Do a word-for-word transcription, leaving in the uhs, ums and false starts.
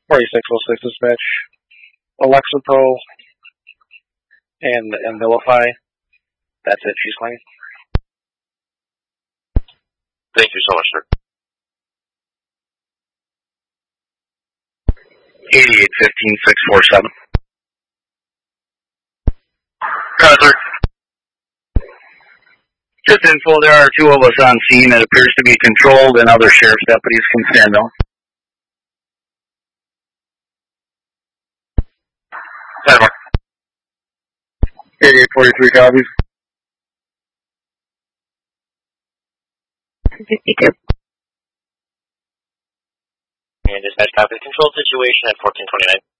forty-six oh six dispatch. Alexa Pro and and Vilify. That's it. She's claiming. Thank you so much, sir. eighty-eight fifteen six four seven. Roger. Just info, there are two of us on scene. It appears to be controlled, and other sheriff's deputies can stand on. Seven. eighty-eight forty-three copies. fifty-two. And dispatch copy the control situation at fourteen twenty-nine.